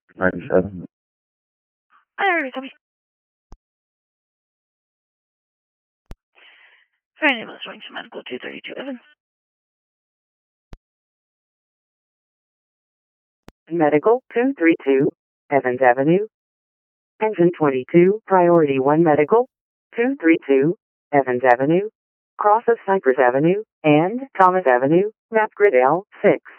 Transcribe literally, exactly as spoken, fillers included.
ninety-seven. Alright, Tommy. Friday was going to medical two thirty-two Evans. Medical two thirty-two, Evans Avenue. Engine twenty-two, Priority one Medical, two thirty-two, Evans Avenue, cross of Cypress Avenue, and Thomas Avenue, map grid L six.